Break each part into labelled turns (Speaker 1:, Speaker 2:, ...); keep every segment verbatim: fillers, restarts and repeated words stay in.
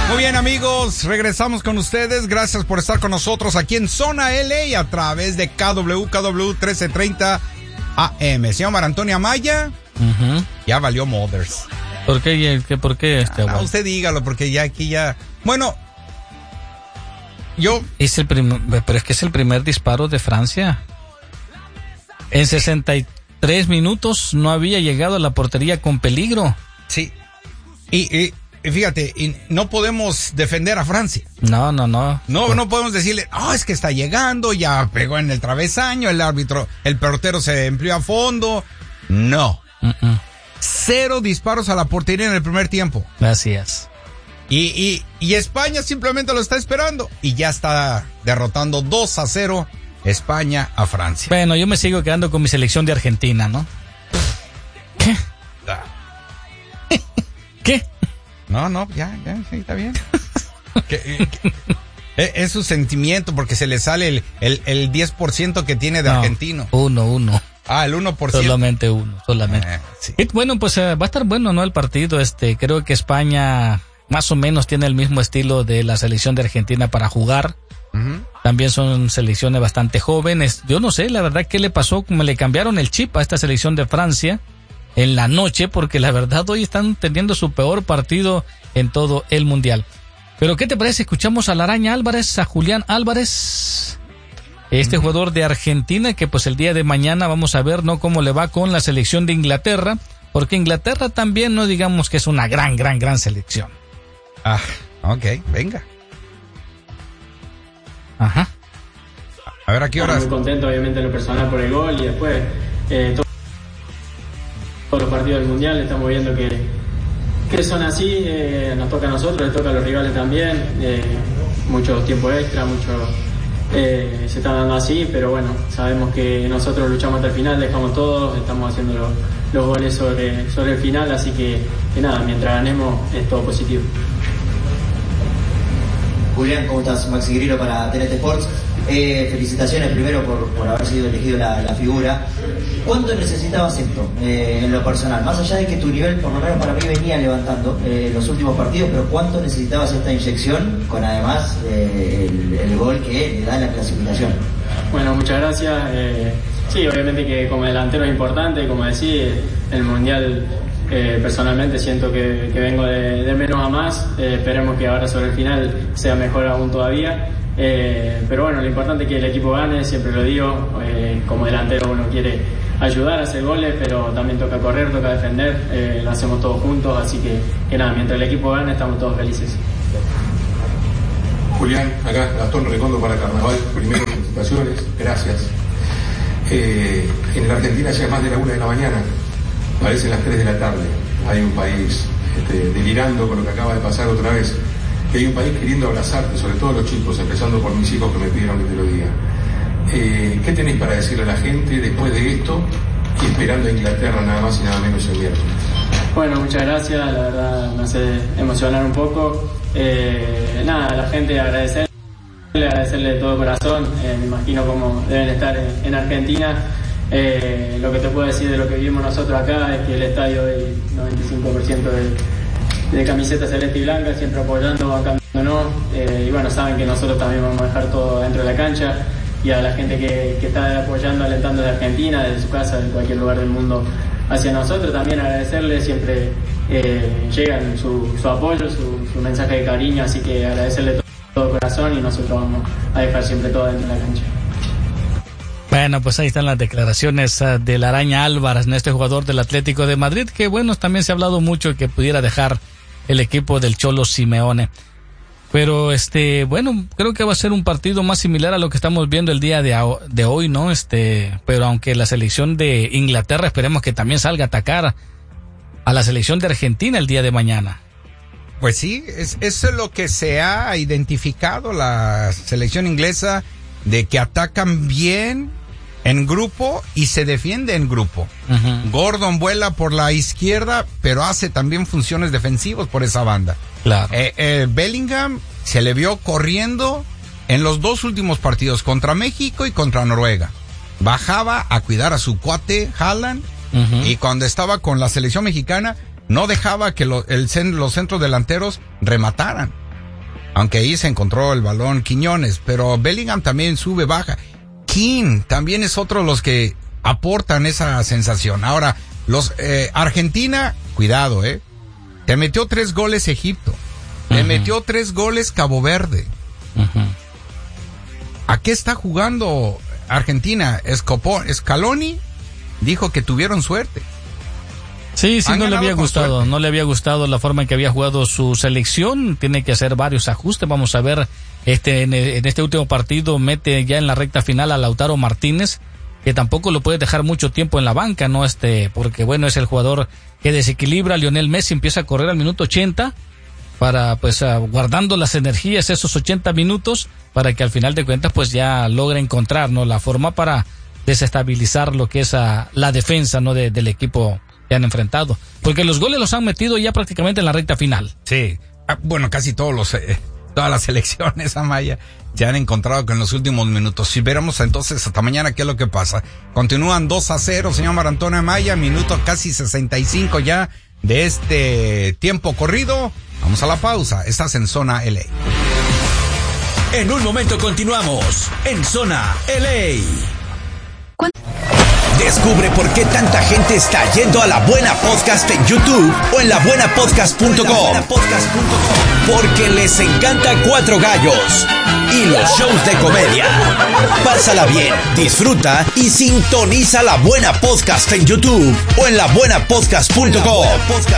Speaker 1: Muy bien, amigos, regresamos con ustedes. Gracias por estar con nosotros aquí en Zona L A a través de K W K W trece treinta A M. Señor Mar Antonio Amaya, uh-huh. Ya valió Mothers.
Speaker 2: ¿Por qué? ¿Qué ¿Por qué este?
Speaker 1: Ah, no, usted dígalo, porque ya aquí ya... Bueno, yo...
Speaker 2: Es el primer, pero es que es el primer disparo de Francia. En sesenta y tres minutos no había llegado a la portería con peligro.
Speaker 1: Sí. Y... y fíjate, y no podemos defender a Francia.
Speaker 2: No, no, no.
Speaker 1: No, no podemos decirle, oh, es que está llegando, ya pegó en el travesaño, el árbitro, el portero se empleó a fondo. No. Uh-uh. Cero disparos a la portería en el primer tiempo.
Speaker 2: Así es.
Speaker 1: Y, y, y España simplemente lo está esperando y ya está derrotando dos a cero España a Francia.
Speaker 2: Bueno, yo me sigo quedando con mi selección de Argentina, ¿no? ¿Qué?
Speaker 1: Ah.
Speaker 2: ¿Qué?
Speaker 1: No, no, ya, ya, sí, está bien. que, que, es su sentimiento porque se le sale el, el, el diez por ciento que tiene de no, argentino.
Speaker 2: Uno, uno.
Speaker 1: Ah, el uno por ciento.
Speaker 2: Solamente uno, solamente. Eh, sí. Y bueno, pues eh, va a estar bueno, ¿no? El partido, este, creo que España más o menos tiene el mismo estilo de la selección de Argentina para jugar. Uh-huh. También son selecciones bastante jóvenes. Yo no sé, la verdad, qué le pasó, como le cambiaron el chip a esta selección de Francia en la noche, porque la verdad hoy están teniendo su peor partido en todo el mundial. Pero ¿qué te parece? Escuchamos a la Araña Álvarez, a Julián Álvarez, este jugador de Argentina, que pues el día de mañana vamos a ver, ¿no?, cómo le va con la selección de Inglaterra, porque Inglaterra también no digamos que es una gran, gran, gran selección.
Speaker 1: Ah, ok, venga.
Speaker 2: Ajá.
Speaker 1: A ver, ¿a qué horas?
Speaker 3: Muy contento, obviamente, en lo personal por el gol y después eh, todo todos los partidos del mundial estamos viendo que, que son así, eh, nos toca a nosotros, les toca a los rivales también, eh, mucho tiempo extra, mucho eh, se está dando así, pero bueno, sabemos que nosotros luchamos hasta el final, dejamos todos, estamos haciendo los, los goles sobre, sobre el final, así que, que nada, mientras ganemos es todo positivo.
Speaker 4: Julián, ¿cómo estás? Maxi Grillo para T N T Sports. Eh, felicitaciones primero por, por haber sido elegido la, la figura. ¿Cuánto necesitabas esto eh, en lo personal? Más allá de que tu nivel, por lo menos para mí, venía levantando eh, los últimos partidos, pero ¿cuánto necesitabas esta inyección con además eh, el, el gol que le da la clasificación?
Speaker 3: Bueno, muchas gracias. Eh, sí, obviamente que como delantero es importante, como decís, el Mundial... Eh, personalmente siento que, que vengo de, de menos a más, eh, esperemos que ahora sobre el final sea mejor aún todavía, eh, pero bueno, lo importante es que el equipo gane, siempre lo digo, eh, como delantero uno quiere ayudar a hacer goles, pero también toca correr, toca defender, eh, lo hacemos todos juntos, así que, que nada, mientras el equipo gane estamos todos felices.
Speaker 5: Julián, acá Gastón Recondo para Carnaval, primero felicitaciones, gracias. Eh, en la Argentina ya es más de la una de la mañana. Parecen las tres de la tarde. Hay un país este, delirando con lo que acaba de pasar otra vez. Y hay un país queriendo abrazarte, sobre todo los chicos, empezando por mis hijos que me pidieron que te lo diga. Eh, ¿Qué tenéis para decirle a la gente después de esto y esperando a Inglaterra nada más y nada menos el miércoles?
Speaker 3: Bueno, muchas gracias, la verdad me hace emocionar un poco. Eh, nada, a la gente agradecerle, agradecerle de todo corazón. Eh, me imagino cómo deben estar en, en Argentina. Eh, lo que te puedo decir de lo que vivimos nosotros acá es que el estadio hay noventa y cinco por ciento de, de camiseta celeste y blanca, siempre apoyando, bancándonos, eh, y bueno, saben que nosotros también vamos a dejar todo dentro de la cancha, y a la gente que, que está apoyando, alentando de Argentina, desde su casa, de cualquier lugar del mundo hacia nosotros, también agradecerles, siempre eh, llegan su, su apoyo, su, su mensaje de cariño, así que agradecerle todo, todo corazón, y nosotros vamos a dejar siempre todo dentro de la cancha.
Speaker 2: Bueno, pues ahí están las declaraciones uh, de la Araña Álvarez, este jugador del Atlético de Madrid, que bueno, también se ha hablado mucho que pudiera dejar el equipo del Cholo Simeone. Pero este, bueno, creo que va a ser un partido más similar a lo que estamos viendo el día de, de hoy, ¿no? Este, pero aunque la selección de Inglaterra esperemos que también salga a atacar a la selección de Argentina el día de mañana.
Speaker 1: Pues sí, es, eso es lo que se ha identificado la selección inglesa, de que atacan bien en grupo y se defiende en grupo. Uh-huh. Gordon vuela por la izquierda, pero hace también funciones defensivas por esa banda.
Speaker 2: Claro.
Speaker 1: Eh, eh, Bellingham se le vio corriendo en los dos últimos partidos, contra México y contra Noruega. Bajaba a cuidar a su cuate Haaland, uh-huh, y cuando estaba con la selección mexicana no dejaba que lo, el, los centros delanteros remataran. Aunque ahí se encontró el balón Quiñones, pero Bellingham también sube, baja. King también es otro de los que aportan esa sensación. Ahora, los eh, Argentina, cuidado, eh. Te metió tres goles Egipto. Te uh-huh. metió tres goles Cabo Verde. Uh-huh. ¿A qué está jugando Argentina? Escopó, Scaloni dijo que tuvieron suerte.
Speaker 2: Sí, sí, no le había gustado, suerte. no le había gustado la forma en que había jugado su selección. Tiene que hacer varios ajustes. Vamos a ver, este, en, en este último partido mete ya en la recta final a Lautaro Martínez, que tampoco lo puede dejar mucho tiempo en la banca, ¿no? Este, porque bueno, es el jugador que desequilibra. Lionel Messi empieza a correr al minuto ochenta para, pues, uh, guardando las energías esos ochenta minutos para que al final de cuentas, pues, ya logra encontrar, ¿no? La forma para desestabilizar lo que es uh, la defensa, ¿no? De, del equipo que han enfrentado. Porque los goles los han metido ya prácticamente en la recta final.
Speaker 1: Sí. Ah, bueno, casi todos los, eh, todas las selecciones, Amaya, ya han encontrado que en los últimos minutos. Si veremos entonces hasta mañana qué es lo que pasa. Continúan dos a cero, señor Marantona Amaya, minuto casi sesenta y cinco ya de este tiempo corrido. Vamos a la pausa. Estás en Zona L A.
Speaker 6: En un momento continuamos en Zona L A. Descubre por qué tanta gente está yendo a La Buena Podcast en YouTube o en la buena podcast punto com. Porque les encanta Cuatro Gallos y los shows de comedia. Pásala bien, disfruta y sintoniza La Buena Podcast en YouTube o en la buena podcast punto com.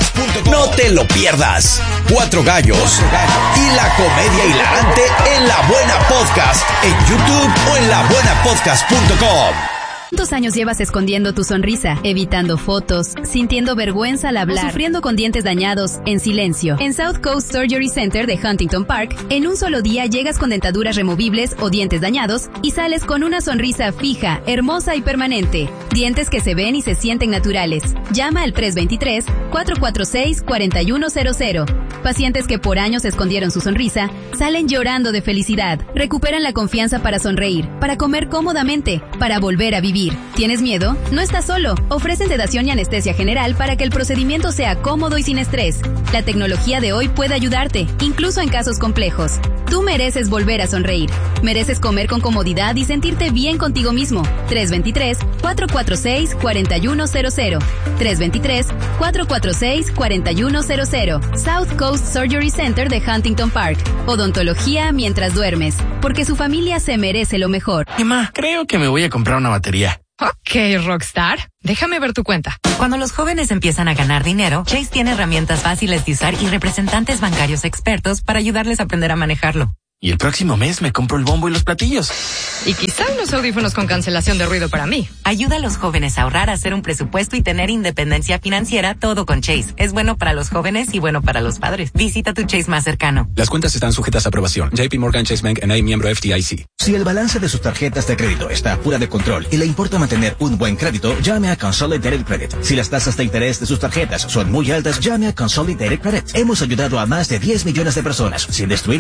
Speaker 6: No te lo pierdas. Cuatro Gallos y la comedia hilarante en La Buena Podcast en YouTube o en la buena podcast punto com.
Speaker 7: ¿Cuántos años llevas escondiendo tu sonrisa, evitando fotos, sintiendo vergüenza al hablar, o sufriendo con dientes dañados en silencio? En South Coast Surgery Center de Huntington Park, en un solo día llegas con dentaduras removibles o dientes dañados y sales con una sonrisa fija, hermosa y permanente. Dientes que se ven y se sienten naturales. Llama al tres dos tres, cuatro cuatro seis, cuatro uno cero cero. Pacientes que por años escondieron su sonrisa, salen llorando de felicidad. Recuperan la confianza para sonreír, para comer cómodamente, para volver a vivir. ¿Tienes miedo? No estás solo. Ofrecen sedación y anestesia general para que el procedimiento sea cómodo y sin estrés. La tecnología de hoy puede ayudarte, incluso en casos complejos. Tú mereces volver a sonreír. Mereces comer con comodidad y sentirte bien contigo mismo. tres dos tres, cuatro cuatro seis, cuatro uno cero cero. tres dos tres, cuatro cuatro seis, cuatro uno cero cero. South Coast Surgery Center de Huntington Park. Odontología mientras duermes, porque su familia se merece lo mejor.
Speaker 8: Emma, creo que me voy a comprar una batería.
Speaker 9: Ok, Rockstar. Déjame ver tu cuenta.
Speaker 10: Cuando los jóvenes empiezan a ganar dinero, Chase tiene herramientas fáciles de usar y representantes bancarios expertos para ayudarles a aprender a manejarlo.
Speaker 8: Y el próximo mes me compro el bombo y los platillos.
Speaker 9: Y quizá unos audífonos con cancelación de ruido para mí.
Speaker 10: Ayuda a los jóvenes a ahorrar, a hacer un presupuesto y tener independencia financiera, todo con Chase. Es bueno para los jóvenes y bueno para los padres. Visita tu Chase más cercano.
Speaker 11: Las cuentas están sujetas a aprobación. J P Morgan Chase Bank N A, miembro F D I C.
Speaker 12: Si el balance de sus tarjetas de crédito está fuera de control y le importa mantener un buen crédito, llame a Consolidated Credit. Si las tasas de interés de sus tarjetas son muy altas, llame a Consolidated Credit. Hemos ayudado a más de diez millones de personas sin destruir